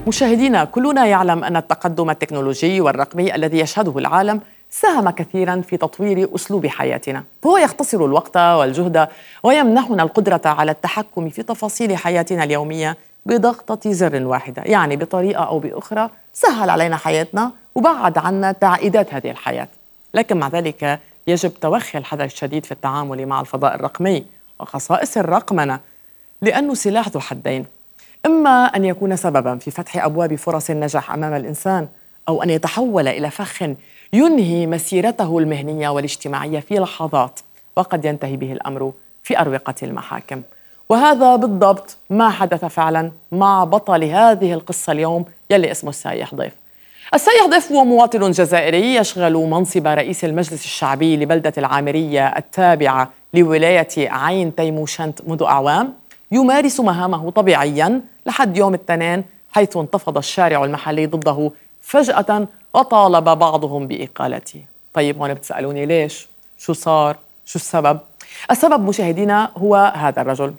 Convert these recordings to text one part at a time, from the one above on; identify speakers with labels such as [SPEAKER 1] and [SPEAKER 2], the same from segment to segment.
[SPEAKER 1] مشاهدينا، كلنا يعلم أن التقدم التكنولوجي والرقمي الذي يشهده العالم ساهم كثيراً في تطوير أسلوب حياتنا. هو يختصر الوقت والجهد ويمنحنا القدرة على التحكم في تفاصيل حياتنا اليومية بضغطة زر واحدة، يعني بطريقة أو بأخرى سهل علينا حياتنا وبعد عنا تعقيدات هذه الحياة. لكن مع ذلك يجب توخي الحذر الشديد في التعامل مع الفضاء الرقمي وخصائص الرقمنة، لأنه سلاح ذو حدين. إما أن يكون سبباً في فتح أبواب فرص النجاح أمام الإنسان، أو أن يتحول إلى فخ ينهي مسيرته المهنية والاجتماعية في لحظات، وقد ينتهي به الأمر في أروقة المحاكم. وهذا بالضبط ما حدث فعلاً مع بطل هذه القصة اليوم يلي اسمه السايح ضيف. السايح ضيف هو مواطن جزائري يشغل منصب رئيس المجلس الشعبي لبلدة العامرية التابعة لولاية عين تيموشنت منذ أعوام، يمارس مهامه طبيعياً لحد يوم الاثنين، حيث انتفض الشارع المحلي ضده فجأة وطالب بعضهم بإقالته. طيب هون بتسألوني ليش؟ شو صار؟ شو السبب؟ السبب مشاهدينا هو هذا الرجل،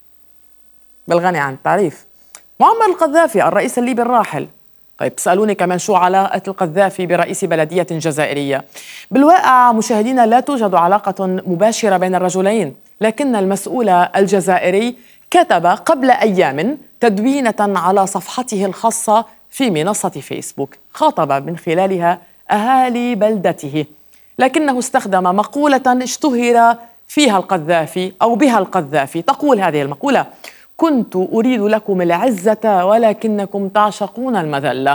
[SPEAKER 1] بالغني عن التعريف، معمر القذافي الرئيس الليبي الراحل. طيب تسألوني كمان شو علاقة القذافي برئيس بلدية جزائرية؟ بالواقع مشاهدينا لا توجد علاقة مباشرة بين الرجلين، لكن المسؤول الجزائري كتب قبل أيام تدوينة على صفحته الخاصة في منصة فيسبوك خاطب من خلالها أهالي بلدته، لكنه استخدم مقولة اشتهر فيها القذافي أو بها القذافي. تقول هذه المقولة: كنت أريد لكم العزة ولكنكم تعشقون المذلة.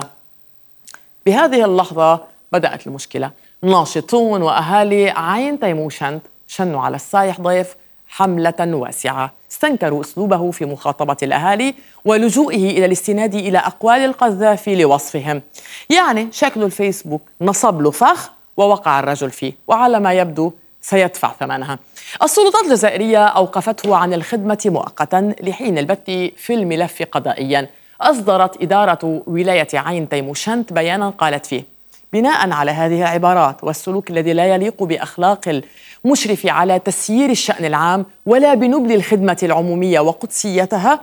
[SPEAKER 1] بهذه اللحظة بدأت المشكلة. ناشطون وأهالي عين تيموشنت شنوا على السايح ضيف حملة واسعة، استنكروا أسلوبه في مخاطبة الأهالي ولجوئه إلى الاستناد إلى أقوال القذافي لوصفهم. يعني شكل الفيسبوك نصب له فخ ووقع الرجل فيه، وعلى ما يبدو سيدفع ثمنها. السلطات الجزائرية أوقفته عن الخدمة مؤقتا لحين البت في الملف قضائيا. أصدرت إدارة ولاية عين تيموشنت بيانا قالت فيه: بناء على هذه العبارات والسلوك الذي لا يليق بأخلاق المشرف على تسيير الشأن العام ولا بنبل الخدمة العمومية وقدسيتها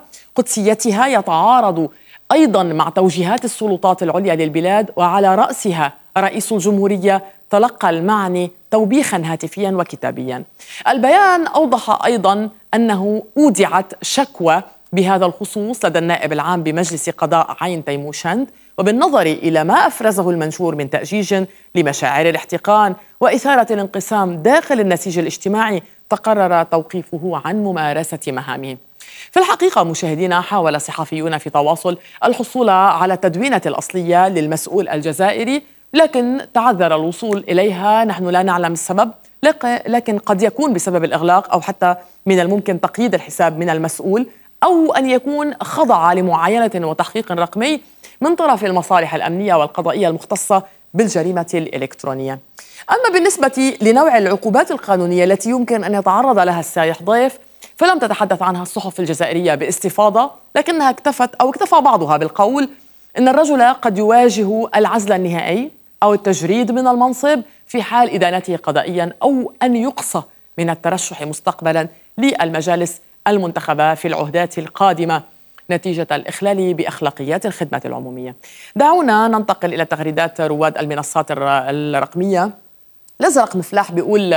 [SPEAKER 1] يتعارض أيضا مع توجيهات السلطات العليا للبلاد وعلى رأسها رئيس الجمهورية، تلقى المعني توبيخا هاتفيا وكتابيا. البيان أوضح أيضا أنه أودعت شكوى بهذا الخصوص لدى النائب العام بمجلس قضاء عين تيموشنت، وبالنظر إلى ما أفرزه المنشور من تأجيج لمشاعر الاحتقان وإثارة الانقسام داخل النسيج الاجتماعي، تقرر توقيفه عن ممارسة مهامه. في الحقيقة مشاهدينا، حاول صحفيون في تواصل الحصول على التدوينة الأصلية للمسؤول الجزائري، لكن تعذر الوصول إليها. نحن لا نعلم السبب، لكن قد يكون بسبب الإغلاق، أو حتى من الممكن تقييد الحساب من المسؤول، أو أن يكون خضع لمعاينة وتحقيق رقمي من طرف المصالح الأمنية والقضائية المختصة بالجريمة الإلكترونية. أما بالنسبة لنوع العقوبات القانونية التي يمكن أن يتعرض لها السايح ضيف، فلم تتحدث عنها الصحف الجزائرية باستفاضة، لكنها اكتفى بعضها بالقول إن الرجل قد يواجه العزل النهائي أو التجريد من المنصب في حال إدانته قضائيا، أو أن يقصى من الترشح مستقبلا للمجالس المنتخبة في العهدات القادمة نتيجة الإخلال بأخلاقيات الخدمة العمومية. دعونا ننتقل إلى تغريدات رواد المنصات الرقمية. الأزرق مفلاح بيقول: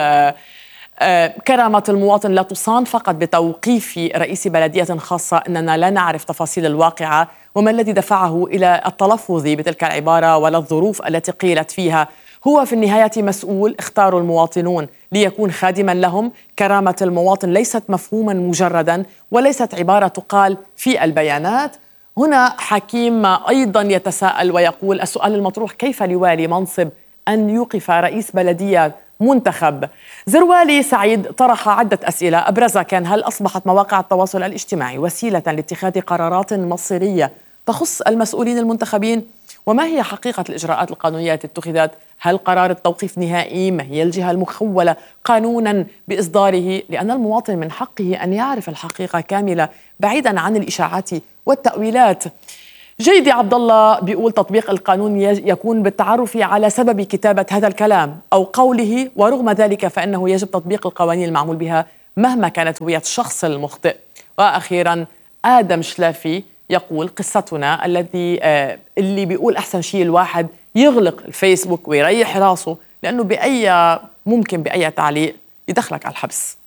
[SPEAKER 1] كرامة المواطن لا تصان فقط بتوقيف رئيس بلدية خاصة، إننا لا نعرف تفاصيل الواقعة وما الذي دفعه إلى التلفظ بتلك العبارة ولا الظروف التي قيلت فيها. هو في النهاية مسؤول، اختاروا المواطنون ليكون خادما لهم. كرامة المواطن ليست مفهوما مجردا وليست عبارة تقال في البيانات. هنا حكيم أيضا يتساءل ويقول: السؤال المطروح كيف لوالي منصب أن يوقف رئيس بلدية منتخب؟ زروالي سعيد طرح عدة أسئلة أبرزها كان: هل أصبحت مواقع التواصل الاجتماعي وسيلة لاتخاذ قرارات مصيرية تخص المسؤولين المنتخبين؟ وما هي حقيقة الإجراءات القانونية التي اتخذت؟ هل قرار التوقيف نهائي؟ ما هي الجهة المخولة قانونا بإصداره؟ لأن المواطن من حقه أن يعرف الحقيقة كاملة بعيدا عن الإشاعات والتأويلات. جيدي عبد الله بيقول: تطبيق القانون يكون بالتعرف على سبب كتابة هذا الكلام أو قوله، ورغم ذلك فإنه يجب تطبيق القوانين المعمول بها مهما كانت هوية الشخص المخطئ. وأخيرا آدم شلافي يقول قصتنا اللي بيقول أحسن شيء الواحد يغلق الفيسبوك ويريح راسه، لأنه ممكن بأي تعليق يدخلك على الحبس.